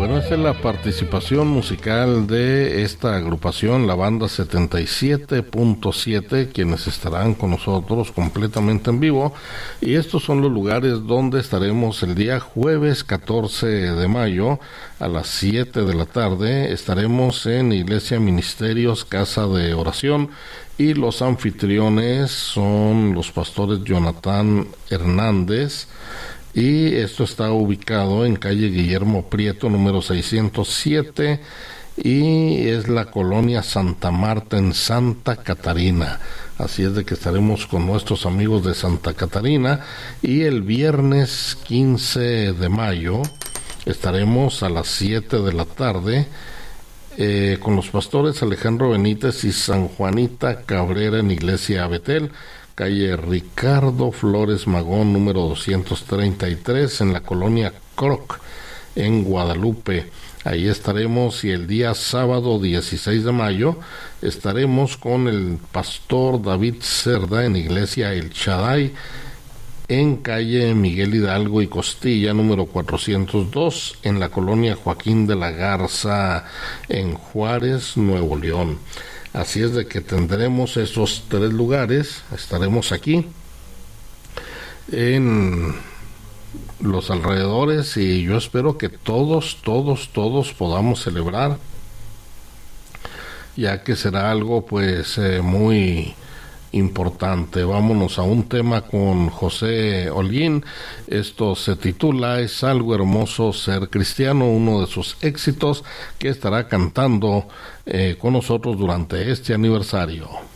Bueno, esta es la participación musical de esta agrupación, la banda 77.7, quienes estarán con nosotros completamente en vivo. Y estos son los lugares donde estaremos el día jueves 14 de mayo a las 7 de la tarde. Estaremos en Iglesia Ministerios, Casa de Oración, y los anfitriones son los pastores Jonathan Hernández. Y esto está ubicado en calle Guillermo Prieto, número 607, y es la colonia Santa Marta en Santa Catarina. Así es de que estaremos con nuestros amigos de Santa Catarina. Y el viernes 15 de mayo estaremos a las 7 de la tarde con los pastores Alejandro Benítez y San Juanita Cabrera en Iglesia Betel, calle Ricardo Flores Magón, número 233, en la colonia Croc, en Guadalupe. Ahí estaremos, y el día sábado 16 de mayo estaremos con el pastor David Cerda en Iglesia El Shaddai, en calle Miguel Hidalgo y Costilla, número 402, en la colonia Joaquín de la Garza, en Juárez, Nuevo León. Así es de que tendremos esos tres lugares. Estaremos aquí en los alrededores, y yo espero que todos podamos celebrar, ya que será algo pues muy importante. Vámonos a un tema con José Holguín. Esto se titula Es algo hermoso ser cristiano, uno de sus éxitos que estará cantando con nosotros durante este aniversario.